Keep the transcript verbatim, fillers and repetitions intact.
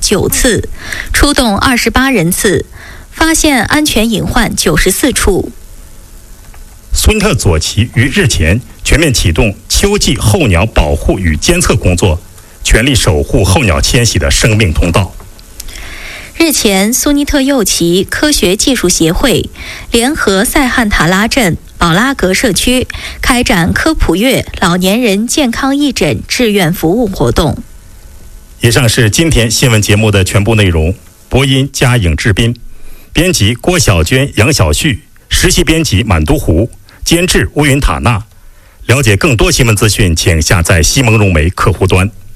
九次，出动二十八人次，发现安全隐患九十四处。 苏尼特左旗于日前全面启动秋季候鸟保护与监测工作，全力守护候鸟迁徙的生命通道。 日前，苏尼特右旗科学技术协会联合塞汉塔拉镇宝拉格社区开展科普月老年人健康义诊志愿服务活动。 以上是今天新闻节目的全部内容。播音嘉颖、志斌，编辑郭小娟、杨小旭，实习编辑满都湖，监制乌云塔纳。了解更多新闻资讯，请下载西蒙融媒客户端。